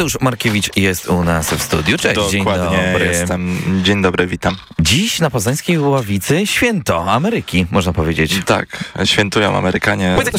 Mateusz Markiewicz jest u nas w studiu. Cześć, dzień dobry. Jestem. Dzień dobry, witam. Dziś na poznańskiej Ławicy święto Ameryki, można powiedzieć. Tak, świętują Amerykanie. Powiedz, jak to